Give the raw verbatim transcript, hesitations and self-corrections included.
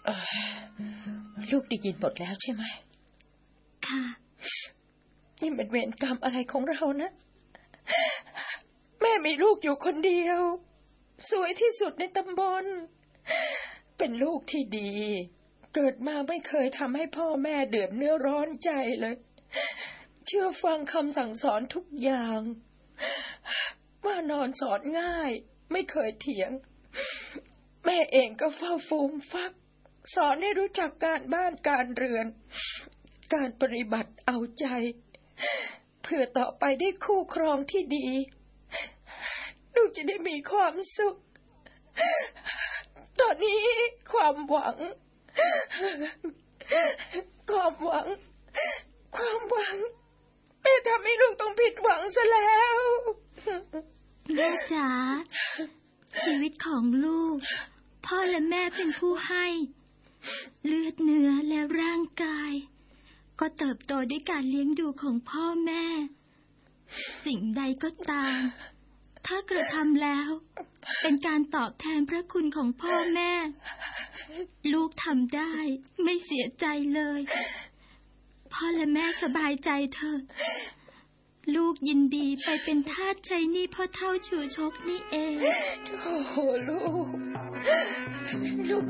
เออลูกได้ยินหมดแล้วใช่ไหมค่ะนี่เป็นเวรกรรมอะไรของเรานะแม่มีลูกอยู่คนเดียวสวยที่สุดในตำบลเป็นลูกที่ดีเกิดมาไม่เคยทำให้พ่อแม่เดือดเนื้อร้อนใจเลยเชื่อฟังคำสั่งสอนทุกอย่างว่านอนสอนง่ายไม่เคยเถียงแม่เองก็เฝ้าฟูมฟักสอนให้รู้จักการบ้านการเรือนการปฏิบัติเอาใจเพื่อต่อไปได้คู่ครองที่ดีลูกจะได้มีความสุขตอนนี้ความหวังความหวังความหวังแม่ทำให้ลูกต้องผิดหวังซะแล้วแม่จ๋าชีวิตของลูกพ่อและแม่เป็นผู้ให้เลือดเนื้อและร่างกายก็เติบโตด้วยการเลี้ยงดูของพ่อแม่สิ่งใดก็ตามถ้ากระทำแล้วเป็นการตอบแทนพระคุณของพ่อแม่ลูกทำได้ไม่เสียใจเลยพ่อและแม่สบายใจเถอะลูกยินดีไปเป็นทาสใช้หนี้พ่อเฒ่าชูชกนี่เองโอ้โหลูกลูก